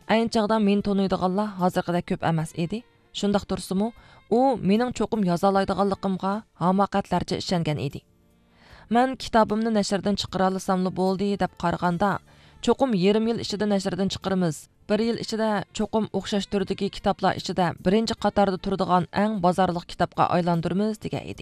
Ayni chaqda meni tanıydiganlar hozirgidek ko'p emas edi. Shundaq tursimu, u mening cho'qim yoza oladiganligimga hamoqatlarcha ishongan edi. Men kitobimni nashrdan chiqara olsamli bo'ldi deb qaraganda, cho'qim yarim yil ichida nashrdan chiqaramiz. Bir yil ichida cho'qim o'xshash turdagi kitoblar ichida birinchi qatorda turadigan eng bozorliq kitobga aylantiramiz degan edi.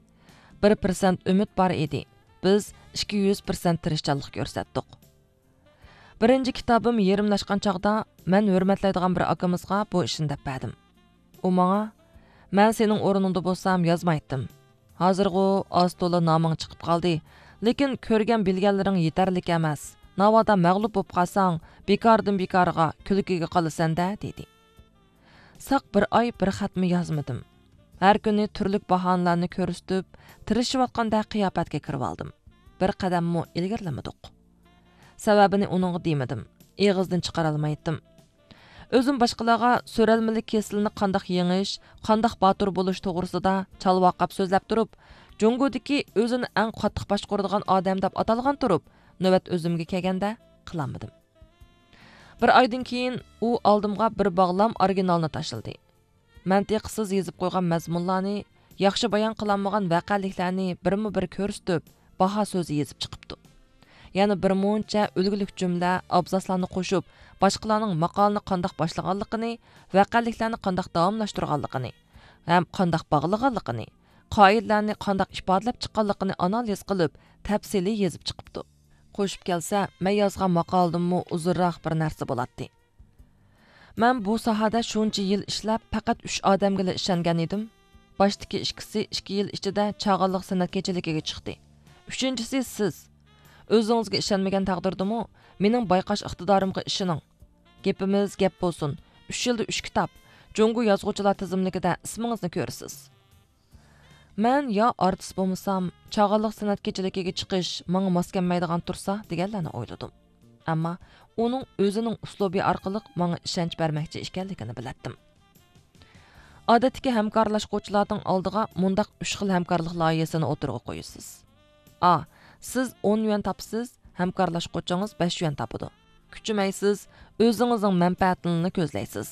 1% umid bor edi. Biz 200% tirishchanlik ko'rsatdik. Birinchi kitobim yerimlashgan chaqda men hurmatlaydigan bir akamizga bu ishni deb berdim. U menga, "Men sening o'rningda bo'lsam yozmaydim. Hozirg'u ostola noming chiqib qoldi, lekin ko'rgan bilganlaring yetarlik emas. Navoda mag'lub bo'lib qolsang, bekordan bekorga kulkiga qolasan-da" dedi. Saq bir oy bir xatmi yozmadim. Har kuni turli bahonalarni ko'rsatib, tirishayotganda qiyofatga kirib oldim. Bir qadammi ilgirlamadik. Sababini uningga demadim. Eg'izdan chiqara olmaydim. O'zim boshqalarga so'ralmali kesilni qandoq yengish, qandoq botur bo'lish to'g'risida chalvoqab so'zlab turib, Jungodagi o'zini eng qattiq boshqaradigan odam deb atalgan turib, navbat o'zimga kelganda qilamadim. Bir oydan keyin u oldimga bir bog'lam originalni tashildi. Mantiqsiz yozib qo'ygan mazmunlarni, yaxshi bayon qilinmagan voqeliklarni birma-bir ko'rsatib, baho so'zi yozib chiqibdi. Yana bir muncha ulgulik jumla, abzaslarni qo'shib, boshqalarning maqolni qandoq boshlaganligini, voqeliklarni qandoq davomlashtirganligini, ham qandoq bog'laganligini, qoidalarni qandoq ifodalab chiqqanligini analiz qilib, tafsiliy yozib chiqibdi. Qo'shib kelsa, men yozgan maqoldimmi uzunroq bir narsa bo'ladi. Men bu sohada shuncha yil ishlab, faqat 3 odamga ishongan edim. Boshdagi ikkisi 2 yil ichida chag'anliq san'atkorchiligiga chiqdi. Uchinchisi siz. O'zingizga ishonmagan taqdirdimi, mening bayqash iqtidorimga ishoning. Gapimiz gap bo'lsin. 3 yilda 3 kitob. Jungo yozuvchilar tizimligida ismingizni ko'rsiz. Men yo artist bo'lmasam, chag'anliq san'atkorchiligiga chiqish menga mos kelmaydigan tursa deganlarni o'yladim. Ammo uning o'zining uslubi orqali menga ishonch bermoqchi ekanligini bilatdim. Odatdagi hamkorlashuvchilarning oldiga mundaq 3 xil hamkorlik loyihasini o'tirg'a qo'yasiz. A. Siz 10 yuan topsiz, hamkorlashuvchingiz 5 yuan topadi. Kuchmaysiz, o'zingizning manfaatini ko'zlaysiz.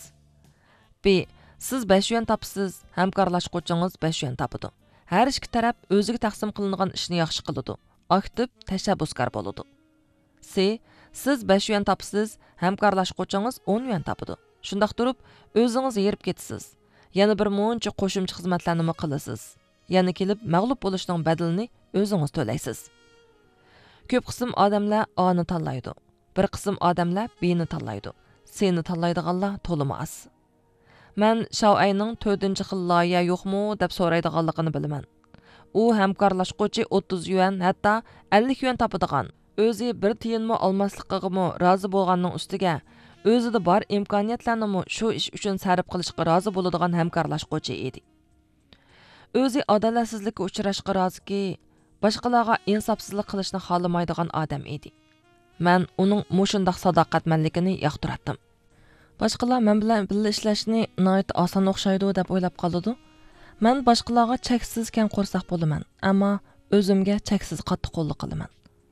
B. Siz 5 yuan topsiz, hamkorlashuvchingiz 5 yuan topadi. Har ikki taraf o'ziga taqsim qilingan ishni yaxshi qiladi. Aktiv tashabbuskor bo'ladi. C. Siz 5 yuan topsiz, hamkorlashuvchingiz 10 yuan topadi. Shundaq turib, o'zingiz yerib ketasiz. Yana bir muncha qo'shimcha xizmatlarni qilasiz. Yana kelib mag'lub bo'lishning badalini o'zingiz to'laysiz. Ko'p qism odamlar A'ni tanlaydi. Bir qism odamlar B'ni tanlaydi. C'ni tanlaydiganlar to'limi az. Men Shauayning 4-xil loyiha yo'qmi deb so'raydiganligini bilaman. U hamkorlashuvchi 30 yuan, hatto 50 yuan topadigan. O'zi bir tiyinmi olmasligiga rozi bo'lganning ustiga, o'zida bor imkoniyatlarni shu ish uchun sarf qilishga rozi bo'ladigan hamkorlashuvchi edi. O'zi adolatsizlikka uchrashga roziki, boshqalarga insofsizlik qilishni xohlamaydigan odam edi. Men uning mushundaq sadoqatmanligini yoqtiratdim. Boshqalar men bilan birga ishlashni nihoyat oson o'xshaydi deb o'ylab qoladi. Men boshqalarga cheksiz keng qo'rsoq bo'laman, ammo o'zimga cheksiz qattiq qo'llik qilaman.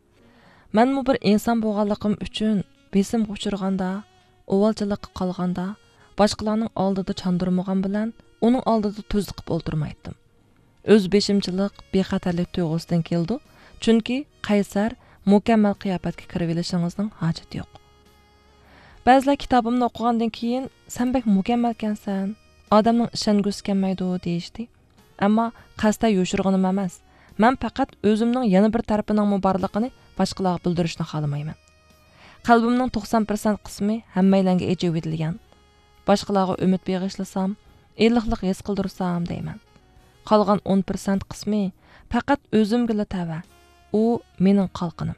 Menmi bir inson bo'lganligim uchun besim uchirganda, o'valchilikqa qolganda, boshqalarning oldida chandurmagan bilan uning oldida tuzliqib o'ltirmaydim. O'z beshimchilik, bexatarlik tuyg'usidan keldi, chunki qaysar, mukammal qiyofatga kirib olishingizning hojati yo'q. Ba'zilar kitobimni o'qigandan keyin "Sen bek mukammalkansan, odamning ishongusi kelmaydi" deyishdi. Ammo qasdda yo'shirganim emas. Men faqat o'zimning yana bir tarafining borligini boshqalarga bildirishni xohlamayman. Qalbimning 90% qismi hammalarga ejib etilgan. Boshqalarga umid beg'ishlasam, iliqlik his qildirsam deyman. Qolgan 10% qismi faqat o'zimga tava. U mening qalqinim.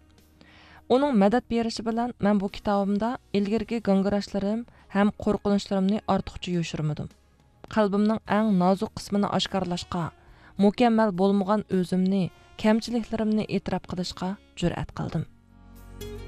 Uning madad berishi bilan men bu kitobimda ilgirki gangirashlarim ham qo'rqinchlarimni ortiqcha yo'shirmadim. Qalbimning eng nozik qismini oshkorlashga, mukammal bo'lmagan o'zimni, kamchiliklarimni e'tirof qilishga jur'at qildim.